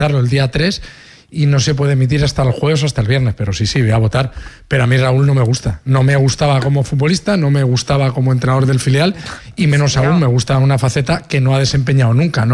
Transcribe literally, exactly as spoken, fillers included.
el día tres y no se puede emitir hasta el jueves o hasta el viernes, pero sí, sí, voy a votar. Pero a mí Raúl no me gusta. No me gustaba como futbolista, no me gustaba como entrenador del filial y menos aún me gusta una faceta que no ha desempeñado nunca, ¿no?